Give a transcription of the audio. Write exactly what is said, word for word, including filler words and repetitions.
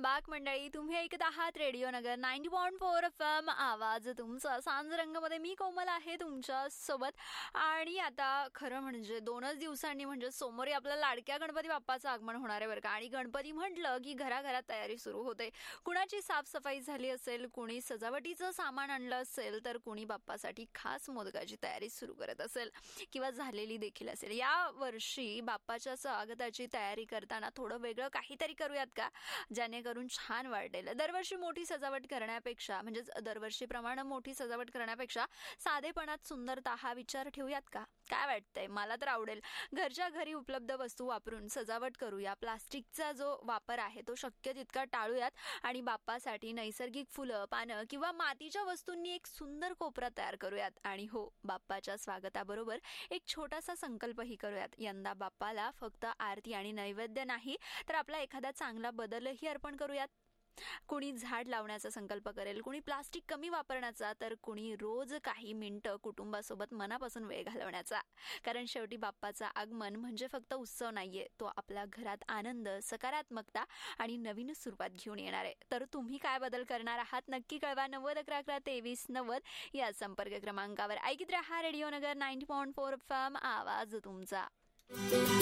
बाक मंडळी, तुम्ही ऐकत आहात रेडिओ नगर ninety point four F M. आवाज तुमचा. सांजरंगमध्ये मी कोमल आहे तुमच्या सोबत. आणि आता खरं म्हणजे दोनच दिवसांनी म्हणजे सोमवारी आपल्या लाडक्या गणपती बाप्पाचं आगमन होणार आहे बरं का. आणि गणपती म्हटलं की घराघरात तयारी सुरू होते. कुणाची साफसफाई झाली असेल, कुणी सजावटीचं सामान आणलं असेल, तर कुणी बाप्पासाठी खास मोदकाची तयारी सुरू करत असेल किंवा झालेली देखील असेल. या वर्षी बाप्पाच्या स्वागताची तयारी करताना थोडं वेगळं काहीतरी करूयात का, जेणेकरून छान वाटेल. दरवर्षी मोठी सजावट करण्यापेक्षा म्हणजेच दरवर्षीप्रमाणे मोठी सजावट करण्यापेक्षा साधेपणात सुंदरता हा विचार ठेवूयात का? काय वाटतंय? मला तर आवडेल. घरच्या घरी उपलब्ध वस्तू वापरून सजावट करूया. प्लास्टिकचा जो वापर आहे तो शक्य तितका टाळूयात आणि बाप्पासाठी नैसर्गिक फुलं, पानं किंवा मातीच्या वस्तूंनी एक सुंदर कोपरा तयार करूयात. आणि हो, बाप्पाच्या स्वागताबरोबर एक छोटासा संकल्पही करूयात. यंदा बाप्पाला फक्त आरती आणि नैवेद्य नाही, तर आपला एखादा चांगला बदलही अर्पण करूयात. कुणी झाड लावण्याचा संकल्प करेल, कुणी प्लास्टिक कमी वापरण्याचा, तर कुणी रोज काही मिनिटं कुटुंबासोबत मनापासून वेळ घालवण्याचा. कारण शेवटी बाप्पाचा आगमन म्हणजे फक्त उत्सव नाहीये, तो आपल्या घरात आनंद, सकारात्मकता आणि नवीन सुरुवात घेऊन येणार आहे. तर तुम्ही काय बदल करणार आहात नक्की कळवा. नव्वद अकरा अकरा तेवीस नव्वद या संपर्क क्रमांकावर. ऐकत रहा रेडिओ नगर ninety point four F M. आवाज तुमचा.